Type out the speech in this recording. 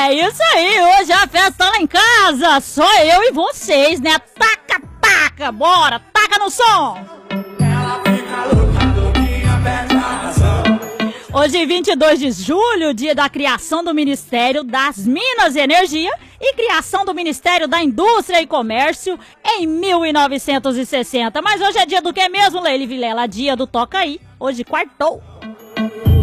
É isso aí, hoje a festa lá em casa, só eu e vocês, né? Taca, taca, bora, taca no som! Ela fica louca, louquinha, perde a razão. Hoje, 22 de julho, dia da criação do Ministério das Minas e Energia e criação do Ministério da Indústria e Comércio em 1960. Mas hoje é dia do que mesmo, Leili Vilela? Dia do Toca Aí. Hoje quartou.